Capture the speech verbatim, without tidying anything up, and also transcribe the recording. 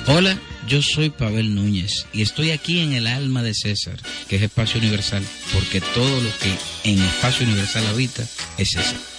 Hola, yo soy Pavel Núñez y estoy aquí en el alma de César, que es Espacio Universal, porque todo lo que en Espacio Universal habita es César.